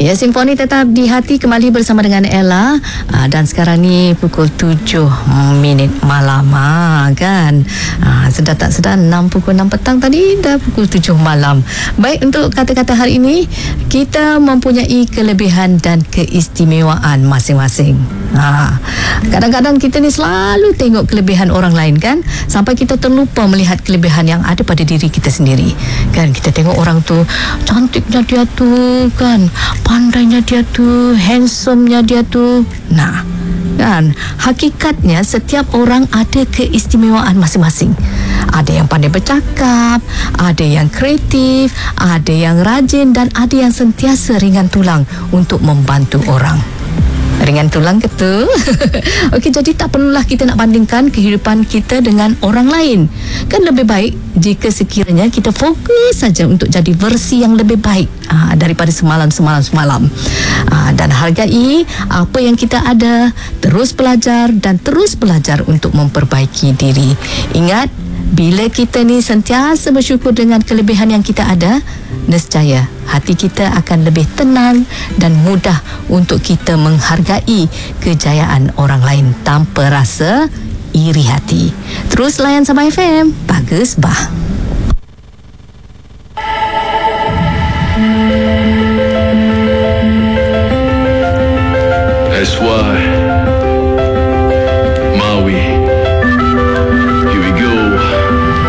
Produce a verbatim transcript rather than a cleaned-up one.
Ya, Simfoni tetap di hati kembali bersama dengan Ella. Aa, dan sekarang ni pukul tujuh minit malam, ha, kan. Aa, sedar tak sedar enam pukul enam petang tadi dah pukul tujuh malam. Baik, untuk kata-kata hari ini, kita mempunyai kelebihan dan keistimewaan masing-masing. Ha, kadang-kadang kita ni selalu tengok kelebihan orang lain, kan, sampai kita terlupa melihat kelebihan yang ada pada diri kita sendiri. Kan, kita tengok orang tu, cantiknya dia tu, kan, pandainya dia tu, handsomenya dia tu. Nah, kan, hakikatnya setiap orang ada keistimewaan masing-masing. Ada yang pandai bercakap, ada yang kreatif, ada yang rajin, dan ada yang sentiasa ringan tulang untuk membantu orang. Ringan tulang ke tu? Okey, jadi tak perlulah kita nak bandingkan kehidupan kita dengan orang lain. Kan lebih baik jika sekiranya kita fokus saja untuk jadi versi yang lebih baik aa, daripada semalam-semalam-semalam. Aa, dan hargai apa yang kita ada, terus belajar dan terus belajar untuk memperbaiki diri. Ingat, bila kita ni sentiasa bersyukur dengan kelebihan yang kita ada, nescaya hati kita akan lebih tenang dan mudah untuk kita menghargai kejayaan orang lain tanpa rasa iri hati. Terus layan Sabah F M. Bagus bah.